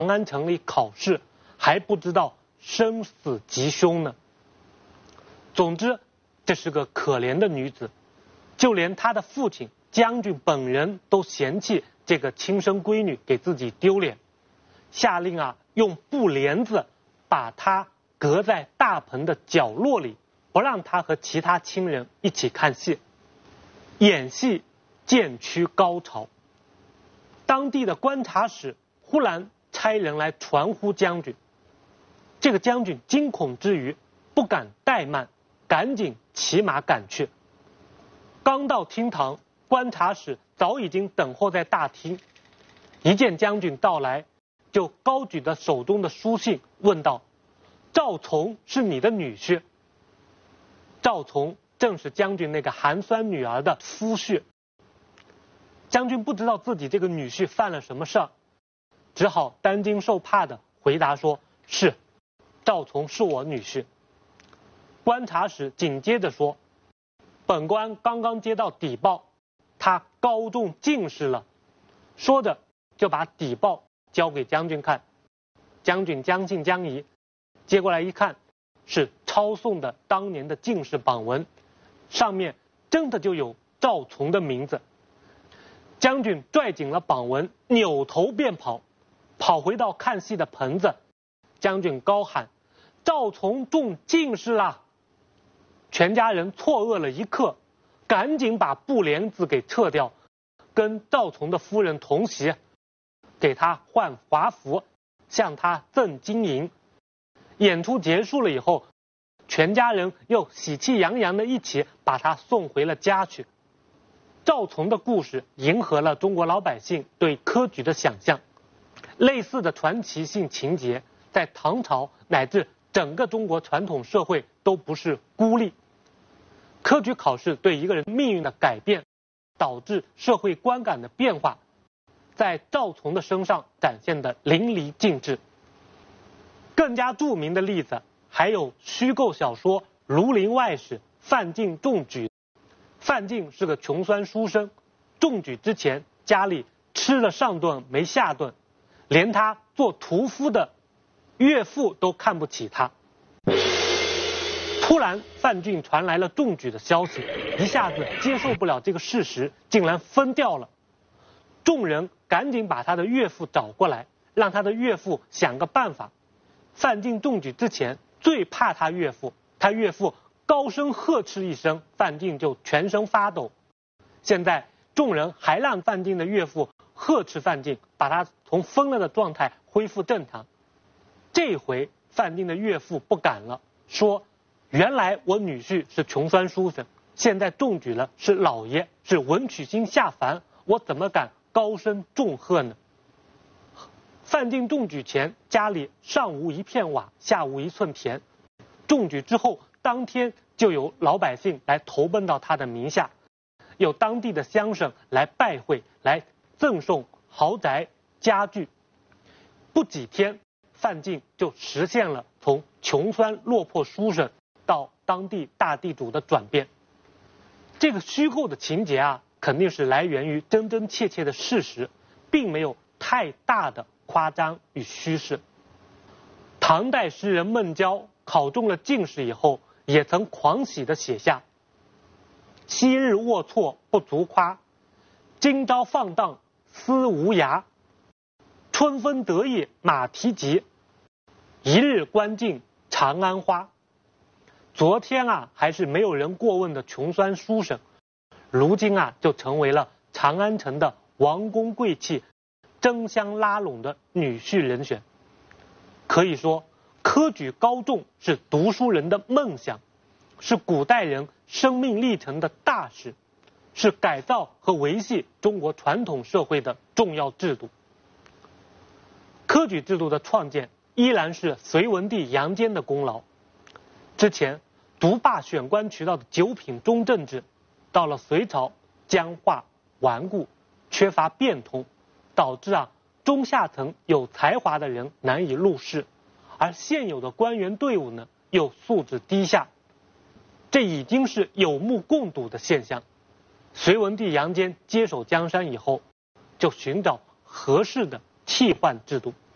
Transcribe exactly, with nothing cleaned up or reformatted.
长安城里考试，还不知道生死吉凶呢。总之，这是个可怜的女子，就连她的父亲将军本人都嫌弃这个亲生闺女给自己丢脸，下令啊用布帘子把她隔在大棚的角落里，不让她和其他亲人一起看戏。演戏渐趋高潮，当地的观察使忽然差人来传呼将军，这个将军惊恐之余不敢怠慢，赶紧骑马赶去。刚到厅堂，观察使早已经等候在大厅，一见将军到来，就高举着手中的书信问道：赵从是你的女婿？赵从正是将军那个寒酸女儿的夫婿。将军不知道自己这个女婿犯了什么事儿，只好担惊受怕的回答说：是，赵从是我女婿。观察使紧接着说：本官刚刚接到底报，他高中进士了。说着就把底报交给将军看。将军将信将疑，接过来一看，是抄送的当年的进士榜文，上面真的就有赵从的名字。将军拽紧了榜文，扭头便跑，跑回到看戏的棚子，将军高喊：赵从中进士啦！全家人错愕了一刻，赶紧把布帘子给撤掉，跟赵从的夫人同席，给他换华服，向他赠金银。演出结束了以后，全家人又喜气洋洋的一起把他送回了家去。赵从的故事迎合了中国老百姓对科举的想象，类似的传奇性情节在唐朝乃至整个中国传统社会都不是孤立。科举考试对一个人命运的改变，导致社会观感的变化，在赵从的身上展现得淋漓尽致。更加著名的例子还有虚构小说《儒林外史》范进中举。范进是个穷酸书生，中举之前家里吃了上顿没下顿，连他做屠夫的岳父都看不起他。突然范进传来了中举的消息，一下子接受不了这个事实，竟然疯掉了。众人赶紧把他的岳父找过来，让他的岳父想个办法。范进中举之前最怕他岳父，他岳父高声呵斥一声，范进就全身发抖。现在众人还让范进的岳父呵斥范进，把他从疯了的状态恢复正常。这回范进的岳父不敢了，说：原来我女婿是穷酸书生，现在中举了是老爷，是文曲星下凡，我怎么敢高声重喝呢？范进中举前家里上无一片瓦，下无一寸田，中举之后当天就有老百姓来投奔到他的名下，有当地的乡绅来拜会，来赠送豪宅家具。不几天，范进就实现了从穷酸落魄书生到当地大地主的转变。这个虚构的情节啊，肯定是来源于真真切切的事实，并没有太大的夸张与虚饰。唐代诗人孟郊考中了进士以后，也曾狂喜地写下：昔日龌龊不足夸，今朝放荡思无涯。春风得意马蹄疾，一日关尽长安花。昨天啊还是没有人过问的穷酸书生，如今啊就成为了长安城的王公贵戚争相拉拢的女婿人选。可以说，科举高中是读书人的梦想，是古代人生命历程的大事，是改造和维系中国传统社会的重要制度。科举制度的创建依然是隋文帝杨坚的功劳。之前独霸选官渠道的九品中正制，到了隋朝僵化顽固，缺乏变通，导致啊中下层有才华的人难以入仕，而现有的官员队伍呢又素质低下，这已经是有目共睹的现象。隋文帝杨坚接手江山以后，就寻找合适的替换制度。